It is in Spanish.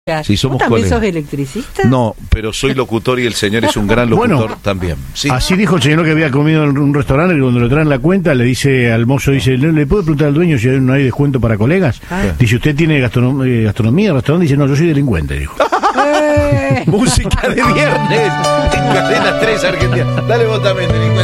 Si somos ¿Vos también colegas. sos electricista? No, pero soy locutor y el señor es un gran locutor también. Sí. Así dijo el señor que había comido en un restaurante, que cuando le traen la cuenta le dice al mozo, dice, ¿le puedo preguntar al dueño si no hay descuento para colegas? Dice, ¿usted tiene gastronomía, restaurante? Dice, no, yo soy delincuente, dijo. Música de viernes en Cadena 3 Argentina. Dale vos también, delincuente.